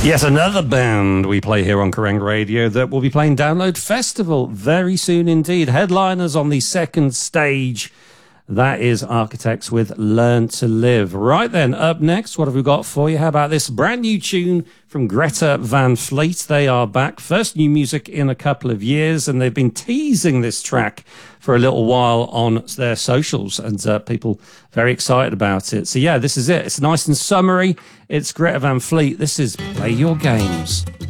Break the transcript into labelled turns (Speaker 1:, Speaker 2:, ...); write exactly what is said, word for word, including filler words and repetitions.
Speaker 1: Yet another band we play here on Kerrang Radio that will be playing Download Festival very soon indeed. Headliners on the second stage. That is Architects with Learn to Live. Right then, up next, what have we got for you? How about this brand new tune from Greta Van Fleet? They are back. First new music in a couple of years, and they've been teasing this track for a little while on their socials, and uh, people very excited about it. So yeah, this is it. It's nice and summery. It's Greta Van Fleet. This is Play Your Games.